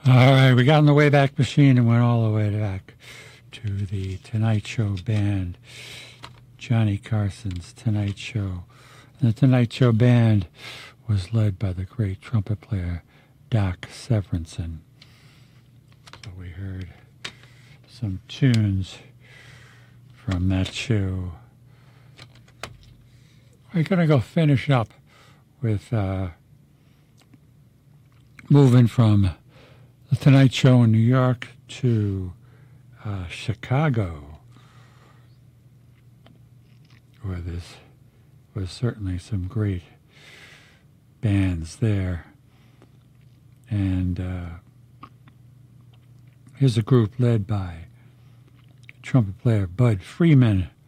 All right, we got on the Wayback Machine and went all the way back to the Tonight Show band, Johnny Carson's Tonight Show. And the Tonight Show band was led by the great trumpet player Doc Severinsen. So we heard some tunes from that show. We're going to go finish up with moving from the Tonight Show in New York to Chicago, where there was certainly some great bands there. And here's a group led by trumpet player Bud Freeman,